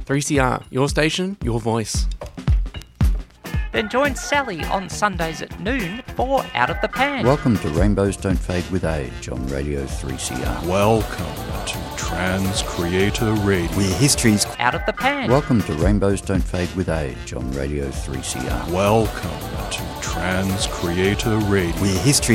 3CR, your station, your voice. Then join Sally on Sundays at noon for Out of the Pan. Welcome to Rainbows Don't Fade with Age on Radio 3CR. Welcome to Trans Creator Radio, where history's Out of the Pan. Welcome to Rainbows Don't Fade with Age on Radio 3CR. Welcome to Trans Creator Radio, where history